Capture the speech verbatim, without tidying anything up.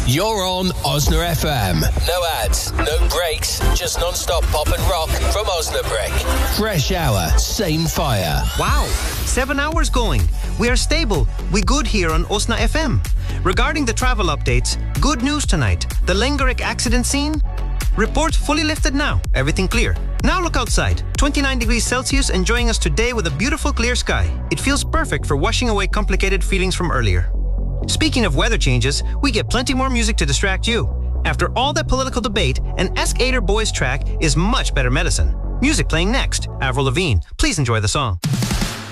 You're on Osna F M. No ads, no breaks, just non-stop pop and rock from Osnabrück. Fresh hour, same fire. Wow, seven hours going. We are stable. We good here on Osna F M. Regarding the travel updates, good news tonight. The Lengerek accident scene? Report fully lifted now. Everything clear. Now look outside. twenty-nine degrees Celsius, enjoying us today with a beautiful clear sky. It feels perfect for washing away complicated feelings from earlier. Speaking of weather changes, we get plenty more music to distract you. After all that political debate, an Ask Ader Boys track is much better medicine. Music playing next. Avril Lavigne. Please enjoy the song.